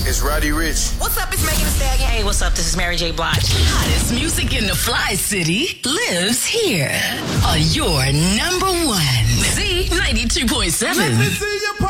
It's Roddy Ricch. What's up? It's Megan Thee Stallion. Hey, what's up? This is Mary J. Blige. Hottest music in the Fly City lives here on your number one Z 92.7. Let me see you